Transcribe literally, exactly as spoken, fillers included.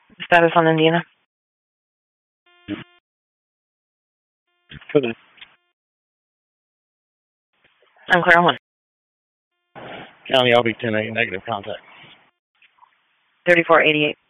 Status on Indiana. For the I'm clear on one. county, I'll be ten eight negative contact. thirty-four eighty-eight.